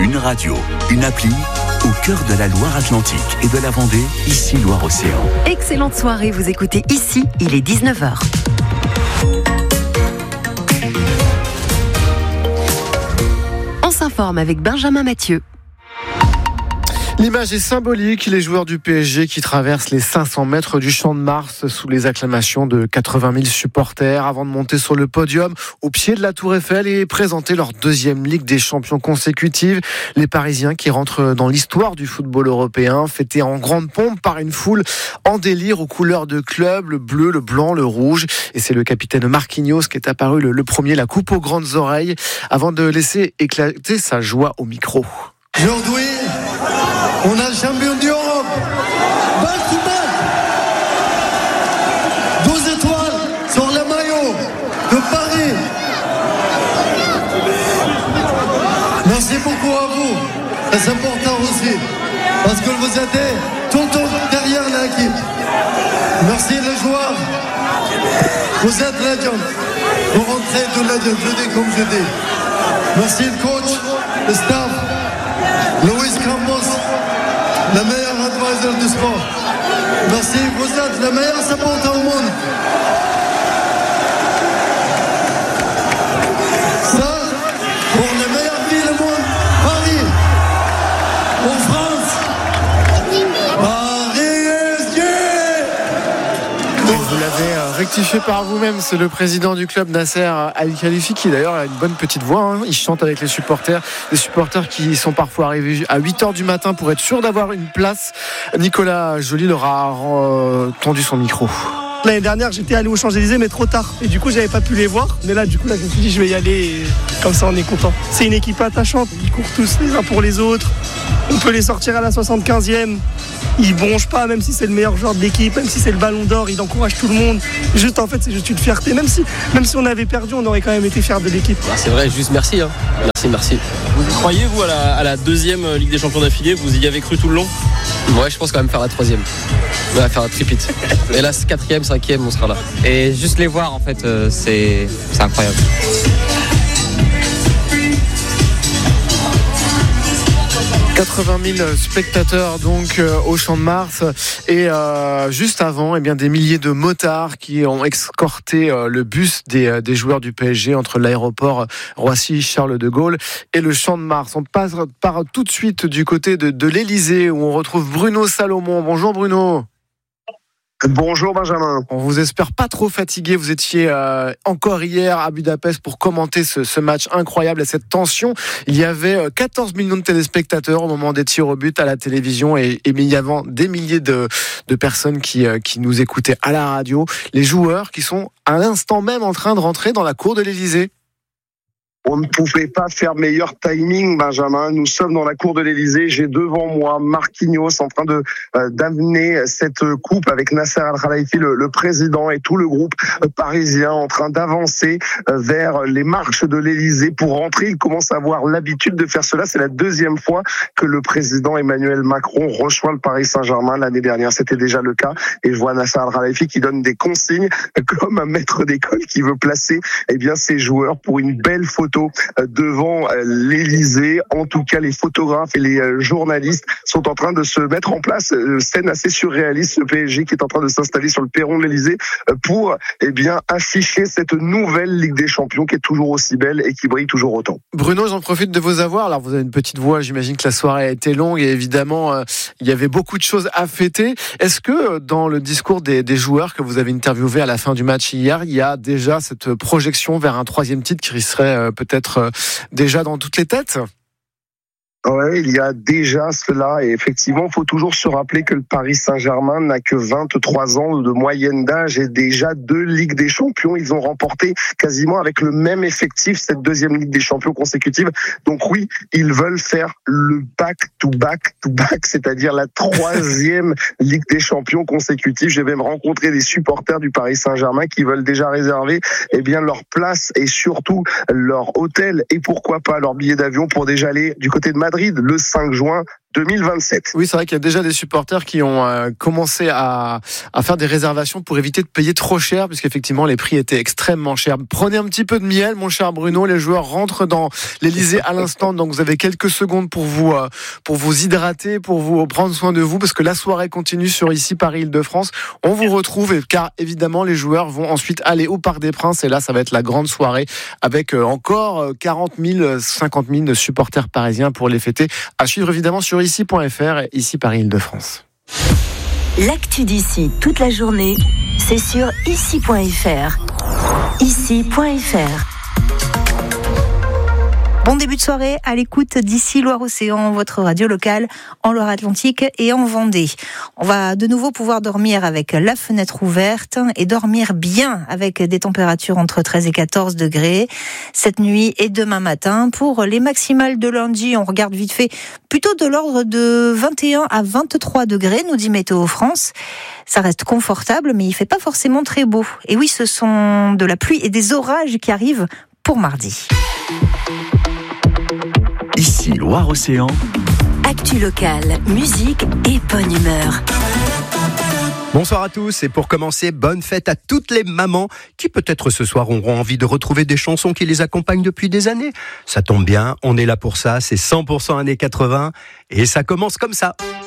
Une radio, une appli, au cœur de la Loire-Atlantique et de la Vendée, ici Loire-Océan. Excellente soirée, vous écoutez ici, il est 19h. On s'informe avec Benjamin Mathieu. L'image est symbolique, les joueurs du PSG qui traversent les 500 mètres du Champ de Mars sous les acclamations de 80 000 supporters avant de monter sur le podium au pied de la Tour Eiffel et présenter leur deuxième Ligue des Champions consécutive. Les Parisiens qui rentrent dans l'histoire du football européen, fêtés en grande pompe par une foule en délire aux couleurs de club, le bleu, le blanc, le rouge. Et c'est le capitaine Marquinhos qui est apparu le premier, la coupe aux grandes oreilles, avant de laisser éclater sa joie au micro. Aujourd'hui, on a le champion d'Europe. Back to back. 12 étoiles sur le maillot de Paris. Merci beaucoup à vous. C'est important aussi. Parce que vous êtes tout le temps derrière l'équipe. Merci les joueurs. Vous êtes legend. Vous rentrez de legend, je dis comme je dis. Merci le coach, le staff. Luis Campos, le meilleur advisor du sport. Merci, vous êtes le meilleur supporter au monde. Ça, pour les meilleures villes au monde, Paris. En France, Paris SG. Vous l'avez rectifié par vous-même, c'est le président du club Nasser Al-Khalifi qui d'ailleurs a une bonne petite voix, il chante avec les supporters qui sont parfois arrivés à 8h du matin pour être sûrs d'avoir une place. Nicolas Joly leur a tendu son micro. L'année dernière, j'étais allé aux Champs-Élysées, mais trop tard. Et du coup, j'avais pas pu les voir. Mais là, je me suis dit, je vais y aller. Et comme ça, on est content. C'est une équipe attachante. Ils courent tous les uns pour les autres. On peut les sortir à la 75e. Ils bronchent pas, même si c'est le meilleur joueur de l'équipe, même si c'est le ballon d'or. Il encourage tout le monde. Juste, en fait, c'est juste une fierté. Même si on avait perdu, on aurait quand même été fiers de l'équipe. C'est vrai, juste merci. Merci. Vous croyez, vous, à la deuxième Ligue des Champions d'affilée? Vous y avez cru tout le long? Ouais, je pense quand même faire la troisième. On va faire un tripit. Et là, c'est 4e, 5e, on sera là. Et juste les voir, en fait, c'est incroyable. « 80 000 spectateurs donc au Champ de Mars et juste avant des milliers de motards qui ont escorté le bus des joueurs du PSG entre l'aéroport Roissy-Charles de Gaulle et le Champ de Mars. On part tout de suite du côté de l'Elysée où on retrouve Bruno Salomon. Bonjour Bruno. Bonjour Benjamin. On vous espère pas trop fatigué. Vous étiez encore hier à Budapest pour commenter ce match incroyable et cette tension. Il y avait 14 millions de téléspectateurs au moment des tirs au but à la télévision et il y avait des milliers de personnes qui nous écoutaient à la radio. Les joueurs qui sont à l'instant même en train de rentrer dans la cour de l'Elysée. On ne pouvait pas faire meilleur timing, Benjamin. Nous sommes dans la cour de l'Elysée. J'ai devant moi Marquinhos en train d'amener cette coupe avec Nasser Al-Khalifi, le président, et tout le groupe parisien en train d'avancer vers les marches de l'Elysée pour rentrer. Ils commencent à avoir l'habitude de faire cela. C'est la deuxième fois que le président Emmanuel Macron rejoint le Paris Saint-Germain. L'année dernière, c'était déjà le cas. Et je vois Nasser Al-Khalifi qui donne des consignes comme un maître d'école qui veut placer ses joueurs pour une belle photo devant l'Elysée. En tout cas, les photographes et les journalistes sont en train de se mettre en place. Scène assez surréaliste, le PSG qui est en train de s'installer sur le perron de l'Elysée pour afficher cette nouvelle Ligue des Champions qui est toujours aussi belle et qui brille toujours autant. Bruno, j'en profite de vous avoir. Alors, vous avez une petite voix, j'imagine que la soirée a été longue et évidemment, il y avait beaucoup de choses à fêter. Est-ce que dans le discours des joueurs que vous avez interviewés à la fin du match hier, il y a déjà cette projection vers un 3e titre qui serait peut-être déjà dans toutes les têtes? Ouais, il y a déjà cela et effectivement, il faut toujours se rappeler que le Paris Saint-Germain n'a que 23 ans de moyenne d'âge et déjà 2 Ligues des Champions. Ils ont remporté quasiment avec le même effectif cette deuxième Ligue des Champions consécutive. Donc oui, ils veulent faire le back-to-back, c'est-à-dire la 3e Ligue des Champions consécutive. J'ai même rencontré des supporters du Paris Saint-Germain qui veulent déjà réserver leur place et surtout leur hôtel et pourquoi pas leur billet d'avion pour déjà aller du côté de Madrid le 5 juin 2027. Oui, c'est vrai qu'il y a déjà des supporters qui ont commencé à faire des réservations pour éviter de payer trop cher, puisqu'effectivement les prix étaient extrêmement chers. Prenez un petit peu de miel, mon cher Bruno. Les joueurs rentrent dans l'Elysée à l'instant, donc vous avez quelques secondes pour vous hydrater, pour vous prendre soin de vous, parce que la soirée continue sur ici Paris-Île-de-France. On vous retrouve, car évidemment les joueurs vont ensuite aller au Parc des Princes, et là ça va être la grande soirée avec encore 40 000, 50 000 supporters parisiens pour les fêter. À suivre évidemment sur ici.fr et ici Paris-Île-de-France. L'actu d'ici toute la journée, c'est sur ici.fr. Ici.fr. Bon début de soirée à l'écoute d'Ici Loire-Océan, votre radio locale en Loire-Atlantique et en Vendée. On va de nouveau pouvoir dormir avec la fenêtre ouverte et dormir bien avec des températures entre 13 et 14 degrés cette nuit et demain matin. Pour les maximales de lundi, on regarde vite fait plutôt de l'ordre de 21 à 23 degrés, nous dit Météo France. Ça reste confortable, mais il fait pas forcément très beau. Et oui, ce sont de la pluie et des orages qui arrivent pour mardi. Ici Loire-Océan. Actu locale, musique et bonne humeur. Bonsoir à tous, et pour commencer, bonne fête à toutes les mamans qui peut-être ce soir auront envie de retrouver des chansons qui les accompagnent depuis des années. Ça tombe bien, on est là pour ça, c'est 100% années 80 et ça commence comme ça.